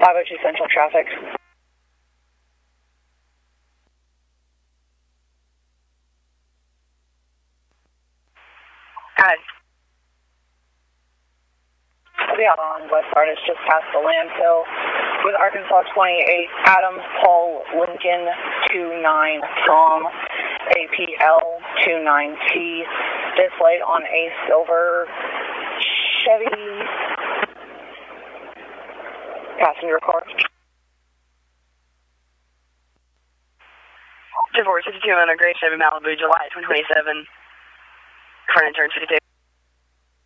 502 Central traffic. Hi. I'll be out on West Sardis just past the landfill with Arkansas 28, Adam, Paul, Lincoln, 29, Tom, APL, 29T, displayed on a silver Chevy passenger car. 2462 on a gray Chevy Malibu, July 2027. Front and turn 52.